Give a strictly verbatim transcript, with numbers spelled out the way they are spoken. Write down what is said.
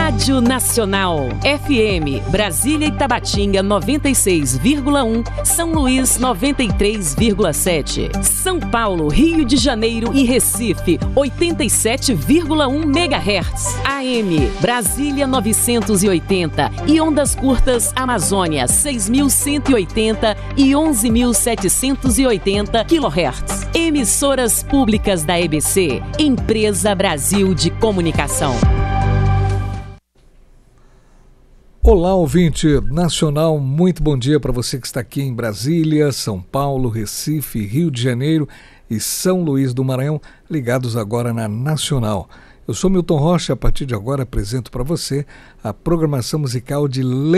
Rádio Nacional, F M, Brasília e Tabatinga noventa e seis vírgula um, São Luís noventa e três vírgula sete, São Paulo, Rio de Janeiro e Recife oitenta e sete vírgula um megahertz, A M, Brasília novecentos e oitenta e ondas curtas Amazônia seis mil cento e oitenta e onze mil setecentos e oitenta quilohertz. Emissoras públicas da E B C, Empresa Brasil de Comunicação. Olá, ouvinte nacional, muito bom dia para você que está aqui em Brasília, São Paulo, Recife, Rio de Janeiro e São Luís do Maranhão, ligados agora na Nacional. Eu sou Milton Rocha, a partir de agora apresento para você a programação musical de